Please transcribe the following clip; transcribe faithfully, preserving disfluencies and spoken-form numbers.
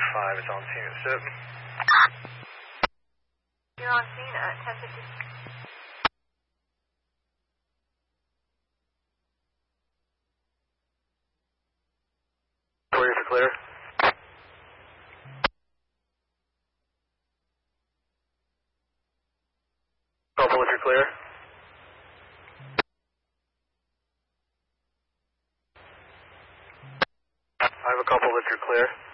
five is on scene at SIP. You're on scene at ten fifty. Clear for clear. Couple if you're clear. I have a couple if you're clear.